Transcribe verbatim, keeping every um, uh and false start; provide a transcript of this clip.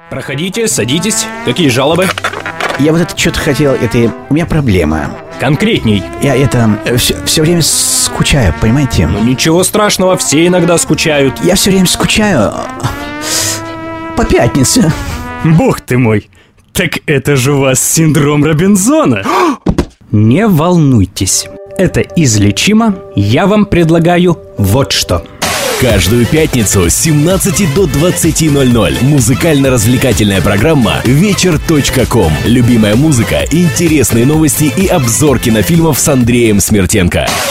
Проходите, садитесь. Какие жалобы? Я вот это что-то хотел, это... У меня проблема. Конкретней. Я это... Все, все время скучаю, понимаете? Ну ничего страшного, все иногда скучают. Я все время скучаю по пятнице. Бог ты мой. Так это же у вас синдром Робинзона. Не волнуйтесь. Это излечимо. Я вам предлагаю вот что. Каждую пятницу с семнадцати до двадцати ноль-ноль музыкально-развлекательная программа вечер точка ком. Любимая музыка, интересные новости и обзор кинофильмов с Андреем Смертенко.